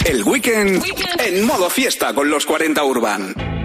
El weekend en modo fiesta con los 40 Urban.